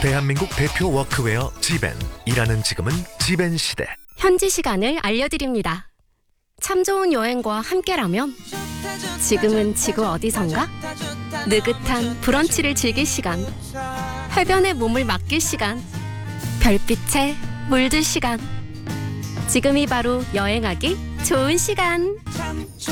대한민국 대표 워크웨어 지벤. 일하는 지금은 지벤 시대. 현지 시간을 알려드립니다. 참 좋은 여행과 함께라면 지금은 지구 어디선가? 느긋한 브런치를 즐길 시간, 해변에 몸을 맡길 시간, 별빛에 물들 시간. 지금이 바로 여행하기 좋은 시간.